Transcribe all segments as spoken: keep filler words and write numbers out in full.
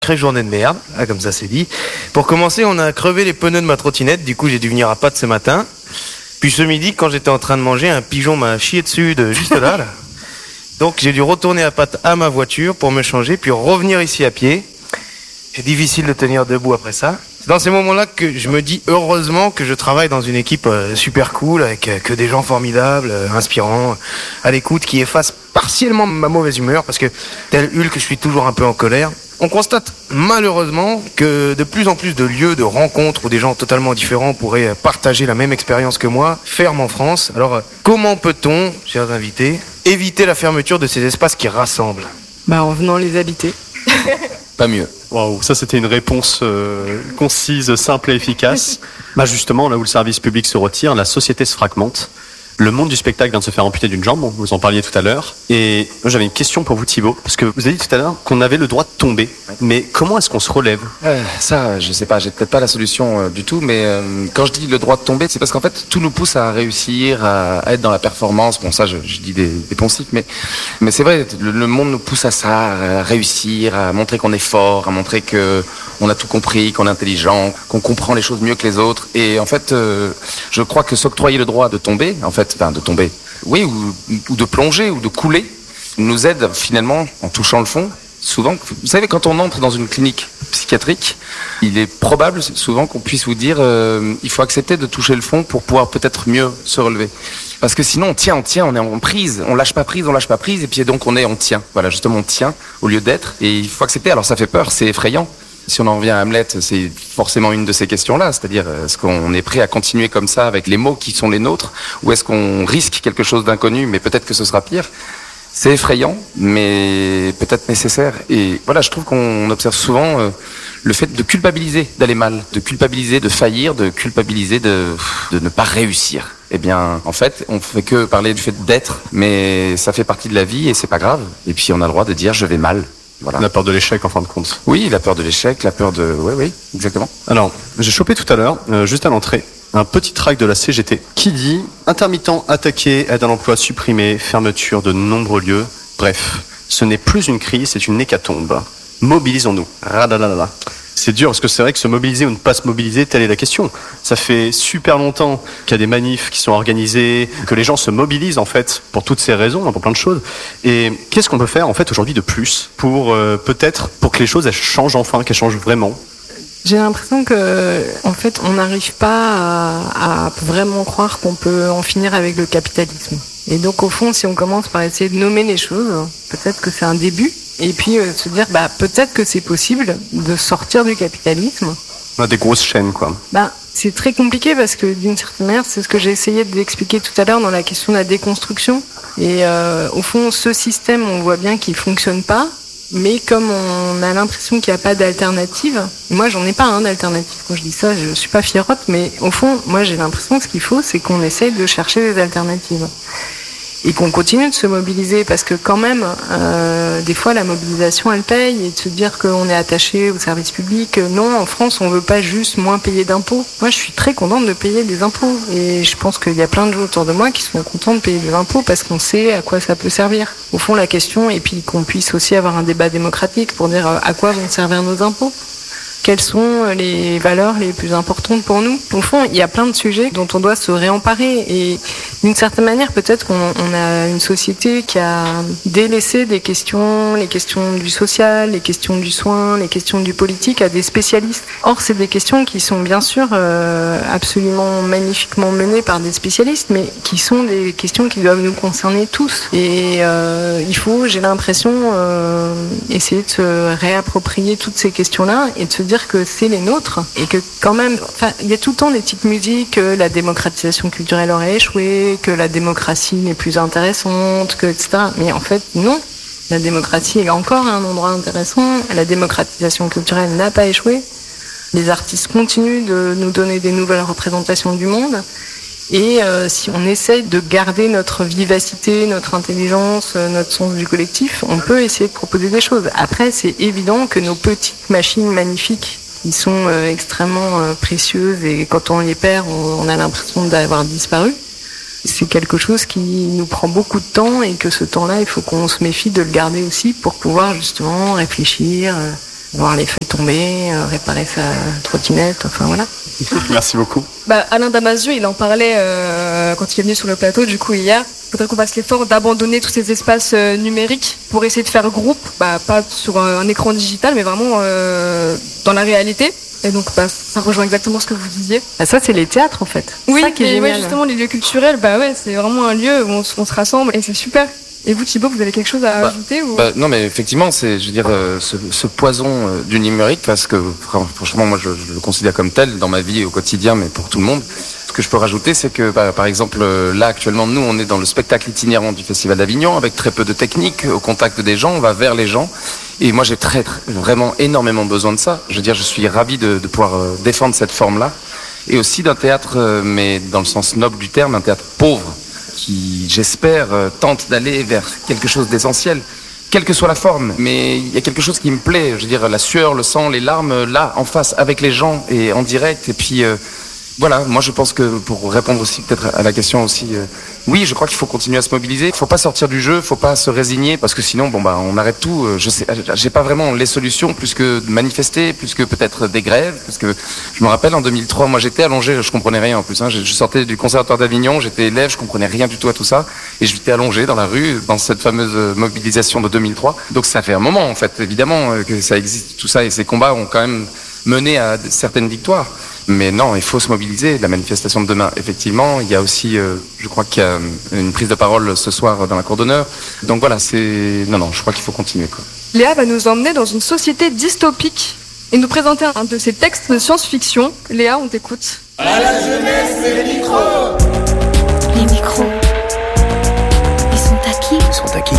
Crée journée de merde, ah, comme ça c'est dit. Pour commencer, on a crevé les pneus de ma trottinette, du coup j'ai dû venir à pattes ce matin. Puis ce midi, quand j'étais en train de manger, un pigeon m'a chié dessus de juste là, là. Donc j'ai dû retourner à pattes à ma voiture pour me changer, puis revenir ici à pied. C'est difficile de tenir debout après ça. C'est dans ces moments-là que je me dis heureusement que je travaille dans une équipe euh, super cool, avec euh, que des gens formidables, euh, inspirants, à l'écoute, qui effacent partiellement ma mauvaise humeur, parce que tel Hulk, je suis toujours un peu en colère. On constate malheureusement que de plus en plus de lieux de rencontres où des gens totalement différents pourraient partager la même expérience que moi ferment en France. Alors comment peut-on, chers invités, éviter la fermeture de ces espaces qui rassemblent ? Bah en venant les habiter. Pas mieux. Waouh, ça c'était une réponse euh, concise, simple et efficace. Bah justement, là où le service public se retire, la société se fragmente. Le monde du spectacle vient de se faire amputer d'une jambe, vous en parliez tout à l'heure. Et moi j'avais une question pour vous Thibaut, parce que vous avez dit tout à l'heure qu'on avait le droit de tomber. Mais comment est-ce qu'on se relève ? euh, Ça, je sais pas, j'ai peut-être pas la solution euh, du tout, mais euh, quand je dis le droit de tomber, c'est parce qu'en fait tout nous pousse à réussir, à, à être dans la performance. Bon ça, je, je dis des, des poncifs, mais mais c'est vrai, le, le monde nous pousse à ça, à réussir, à montrer qu'on est fort, à montrer que on a tout compris, qu'on est intelligent, qu'on comprend les choses mieux que les autres. Et en fait, euh, je crois que s'octroyer le droit de tomber, en fait, enfin de tomber, oui, ou, ou de plonger, ou de couler, nous aide finalement, en touchant le fond, souvent, vous savez, quand on entre dans une clinique psychiatrique, il est probable souvent qu'on puisse vous dire euh, il faut accepter de toucher le fond pour pouvoir peut-être mieux se relever. Parce que sinon on tient, on tient, on est en prise, on lâche pas prise, on lâche pas prise, et puis donc on est, on tient. Voilà, justement on tient au lieu d'être, et il faut accepter. Alors ça fait peur, c'est effrayant. Si on en revient à Hamlet, c'est forcément une de ces questions-là, c'est-à-dire est-ce qu'on est prêt à continuer comme ça avec les mots qui sont les nôtres, ou est-ce qu'on risque quelque chose d'inconnu, mais peut-être que ce sera pire. C'est effrayant, mais peut-être nécessaire. Et voilà, je trouve qu'on observe souvent euh, le fait de culpabiliser d'aller mal, de culpabiliser de faillir, de culpabiliser de, de ne pas réussir. Eh bien, en fait, on fait que parler du fait d'être, mais ça fait partie de la vie et c'est pas grave. Et puis on a le droit de dire je vais mal. Voilà. La peur de l'échec en fin de compte. Oui, la peur de l'échec, la peur de... Oui, oui, exactement. Alors, j'ai chopé tout à l'heure, euh, juste à l'entrée, un petit tract de la C G T qui dit « Intermittent attaqué, aide à l'emploi supprimée, fermeture de nombreux lieux. Bref, ce n'est plus une crise, c'est une hécatombe. Mobilisons-nous. » Radadadada. C'est dur parce que c'est vrai que se mobiliser ou ne pas se mobiliser, telle est la question. Ça fait super longtemps qu'il y a des manifs qui sont organisés, que les gens se mobilisent en fait pour toutes ces raisons, pour plein de choses. Et qu'est-ce qu'on peut faire en fait aujourd'hui de plus pour euh, peut-être pour que les choses elles changent enfin, qu'elles changent vraiment ? J'ai l'impression que, en fait, on n'arrive pas à, à vraiment croire qu'on peut en finir avec le capitalisme. Et donc, au fond, si on commence par essayer de nommer les choses, peut-être que c'est un début. Et puis, euh, se dire, bah, peut-être que c'est possible de sortir du capitalisme. On a des grosses chaînes, quoi. Bah, c'est très compliqué parce que, d'une certaine manière, c'est ce que j'ai essayé d'expliquer tout à l'heure dans la question de la déconstruction. Et euh, au fond, ce système, on voit bien qu'il fonctionne pas. Mais comme on a l'impression qu'il n'y a pas d'alternative, moi j'en ai pas hein, d'alternative. Quand je dis ça, je suis pas fierotte, mais au fond, moi j'ai l'impression que ce qu'il faut, c'est qu'on essaye de chercher des alternatives. Et qu'on continue de se mobiliser, parce que quand même, euh, des fois la mobilisation elle paye, et de se dire qu'on est attaché au service public, non, en France on veut pas juste moins payer d'impôts. Moi je suis très contente de payer des impôts, et je pense qu'il y a plein de gens autour de moi qui sont contents de payer des impôts parce qu'on sait à quoi ça peut servir. Au fond la question, et puis qu'on puisse aussi avoir un débat démocratique pour dire à quoi vont servir nos impôts. Quelles sont les valeurs les plus importantes pour nous ? Au fond, il y a plein de sujets dont on doit se réemparer. Et d'une certaine manière, peut-être qu'on on a une société qui a délaissé des questions, les questions du social, les questions du soin, les questions du politique à des spécialistes. Or, c'est des questions qui sont bien sûr euh, absolument magnifiquement menées par des spécialistes, mais qui sont des questions qui doivent nous concerner tous. Et euh, il faut, j'ai l'impression, euh, essayer de se réapproprier toutes ces questions-là et de se dire que c'est les nôtres et que quand même, enfin, il y a tout le temps des petites musiques que la démocratisation culturelle aurait échoué, que la démocratie n'est plus intéressante, que et cetera. Mais en fait, non. La démocratie est encore un endroit intéressant. La démocratisation culturelle n'a pas échoué. Les artistes continuent de nous donner des nouvelles représentations du monde. Et euh, si on essaye de garder notre vivacité, notre intelligence, notre sens du collectif, on peut essayer de proposer des choses. Après, c'est évident que nos petites machines magnifiques, qui sont euh, extrêmement euh, précieuses, et quand on les perd, on, on a l'impression d'avoir disparu. C'est quelque chose qui nous prend beaucoup de temps, et que ce temps-là, il faut qu'on se méfie de le garder aussi pour pouvoir justement réfléchir, euh, voir les feuilles tomber, euh, réparer sa trottinette, enfin voilà. Merci beaucoup. Bah, Alain Damasio, il en parlait euh, quand il est venu sur le plateau, du coup, hier. Il faudrait qu'on fasse l'effort d'abandonner tous ces espaces euh, numériques pour essayer de faire groupe, bah, pas sur un, un écran digital, mais vraiment euh, dans la réalité. Et donc, bah, ça rejoint exactement ce que vous disiez. Bah, ça, c'est les théâtres, en fait. Oui, ça qui est mais génial. ouais, justement, les lieux culturels, bah ouais, c'est vraiment un lieu où on, s- on se rassemble et c'est super. Et vous, Thibaut, vous avez quelque chose à Bah, ajouter ou... Bah, non, mais effectivement, c'est, je veux dire, euh, ce, ce poison euh, du numérique, parce que fran- franchement, moi, je, je le considère comme tel dans ma vie et au quotidien, mais pour tout le monde. Ce que je peux rajouter, c'est que, bah, par exemple, euh, là, actuellement, nous, on est dans le spectacle itinérant du Festival d'Avignon, avec très peu de technique, au contact des gens, on va vers les gens. Et moi, j'ai très, très, vraiment énormément besoin de ça. Je veux dire, je suis ravi de, de pouvoir euh, défendre cette forme-là. Et aussi d'un théâtre, euh, mais dans le sens noble du terme, un théâtre pauvre, qui, j'espère, euh, tente d'aller vers quelque chose d'essentiel, quelle que soit la forme. Mais il y a quelque chose qui me plaît, je veux dire, la sueur, le sang, les larmes, là, en face, avec les gens et en direct. Et puis, euh, voilà, moi je pense que pour répondre aussi peut-être à la question aussi, euh, oui, je crois qu'il faut continuer à se mobiliser. Il faut pas sortir du jeu, il faut pas se résigner, parce que sinon, bon bah, on arrête tout. Euh, Je sais, j'ai pas vraiment les solutions, plus que de manifester, plus que peut-être des grèves, parce que je me rappelle en deux mille trois, moi j'étais allongé, je comprenais rien en plus. Hein, je, je sortais du conservatoire d'Avignon, j'étais élève, je comprenais rien du tout à tout ça, et j'étais allongé dans la rue dans cette fameuse euh, mobilisation de deux mille trois. Donc ça fait un moment en fait, évidemment, euh, que ça existe tout ça, et ces combats ont quand même mené à d- certaines victoires. Mais non, il faut se mobiliser. La manifestation de demain, effectivement, il y a aussi, euh, je crois qu'il y a une prise de parole ce soir dans la cour d'honneur. Donc voilà, c'est... Non, non, je crois qu'il faut continuer, quoi. Léa va nous emmener dans une société dystopique et nous présenter un de ses textes de science-fiction. Léa, on t'écoute. Les micros. Ils sont à qui Ils sont à qui?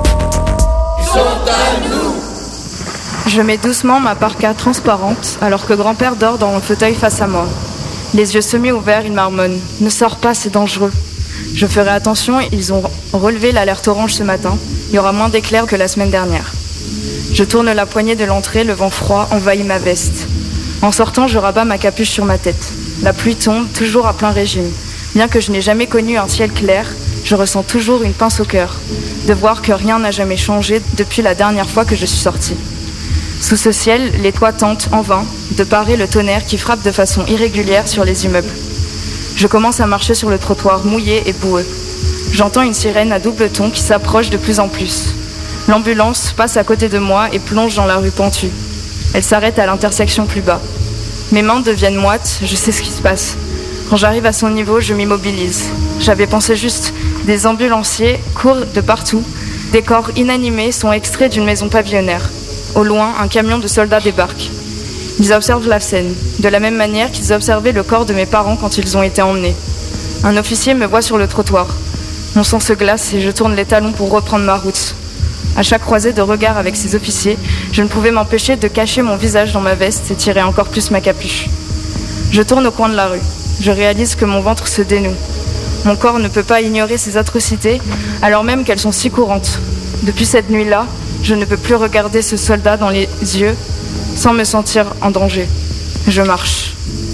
Je mets doucement ma parka transparente alors que grand-père dort dans mon fauteuil face à moi. Les yeux semi-ouverts, il marmonne. « Ne sors pas, c'est dangereux. » Je ferai attention, ils ont relevé l'alerte orange ce matin. Il y aura moins d'éclairs que la semaine dernière. Je tourne la poignée de l'entrée, le vent froid envahit ma veste. En sortant, je rabats ma capuche sur ma tête. La pluie tombe, toujours à plein régime. Bien que je n'ai jamais connu un ciel clair, je ressens toujours une pince au cœur, de voir que rien n'a jamais changé depuis la dernière fois que je suis sortie. Sous ce ciel, les toits tentent, en vain, de parer le tonnerre qui frappe de façon irrégulière sur les immeubles. Je commence à marcher sur le trottoir mouillé et boueux. J'entends une sirène à double ton qui s'approche de plus en plus. L'ambulance passe à côté de moi et plonge dans la rue pentue. Elle s'arrête à l'intersection plus bas. Mes mains deviennent moites, je sais ce qui se passe. Quand j'arrive à son niveau, je m'immobilise. J'avais pensé juste, des ambulanciers courent de partout. Des corps inanimés sont extraits d'une maison pavillonnaire. Au loin, un camion de soldats débarque. Ils observent la scène, de la même manière qu'ils observaient le corps de mes parents quand ils ont été emmenés. Un officier me voit sur le trottoir. Mon sang se glace et je tourne les talons pour reprendre ma route. À chaque croisée de regard avec ces officiers, je ne pouvais m'empêcher de cacher mon visage dans ma veste et tirer encore plus ma capuche. Je tourne au coin de la rue. Je réalise que mon ventre se dénoue. Mon corps ne peut pas ignorer ces atrocités, alors même qu'elles sont si courantes. Depuis cette nuit-là, je ne peux plus regarder ce soldat dans les yeux sans me sentir en danger. Je marche.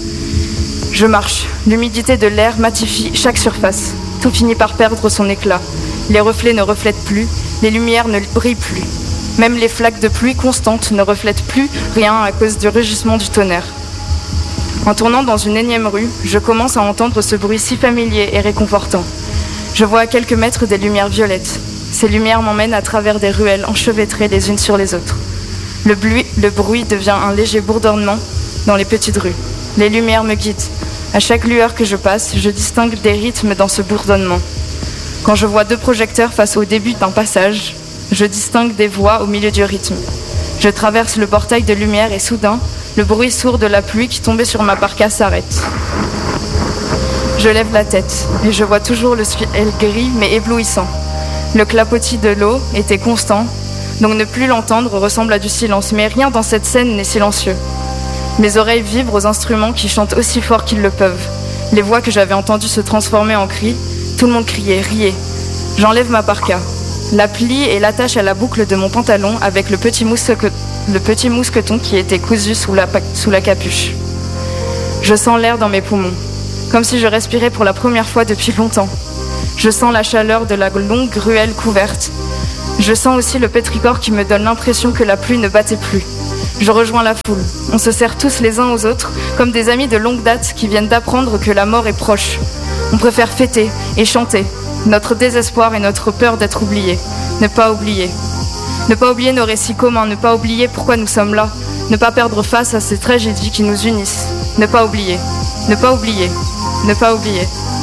Je marche. L'humidité de l'air matifie chaque surface. Tout finit par perdre son éclat. Les reflets ne reflètent plus, les lumières ne brillent plus. Même les flaques de pluie constantes ne reflètent plus rien à cause du rugissement du tonnerre. En tournant dans une énième rue, je commence à entendre ce bruit si familier et réconfortant. Je vois à quelques mètres des lumières violettes. Ces lumières m'emmènent à travers des ruelles enchevêtrées les unes sur les autres. Le bruit, le bruit devient un léger bourdonnement dans les petites rues. Les lumières me guident. À chaque lueur que je passe, je distingue des rythmes dans ce bourdonnement. Quand je vois deux projecteurs face au début d'un passage, je distingue des voix au milieu du rythme. Je traverse le portail de lumière et soudain, le bruit sourd de la pluie qui tombait sur ma parka s'arrête. Je lève la tête et je vois toujours le ciel gris mais éblouissant. Le clapotis de l'eau était constant, donc ne plus l'entendre ressemble à du silence, mais rien dans cette scène n'est silencieux. Mes oreilles vibrent aux instruments qui chantent aussi fort qu'ils le peuvent. Les voix que j'avais entendues se transformaient en cris. Tout le monde criait, riait. J'enlève ma parka. La plie et l'attache à la boucle de mon pantalon avec le petit, mousque... le petit mousqueton qui était cousu sous la, sous la capuche. Je sens l'air dans mes poumons, comme si je respirais pour la première fois depuis longtemps. Je sens la chaleur de la longue ruelle couverte. Je sens aussi le pétrichor qui me donne l'impression que la pluie ne battait plus. Je rejoins la foule. On se serre tous les uns aux autres, comme des amis de longue date qui viennent d'apprendre que la mort est proche. On préfère fêter et chanter notre désespoir et notre peur d'être oubliés. Ne pas oublier. Ne pas oublier nos récits communs, ne pas oublier pourquoi nous sommes là. Ne pas perdre face à ces tragédies qui nous unissent. Ne pas oublier. Ne pas oublier. Ne pas oublier.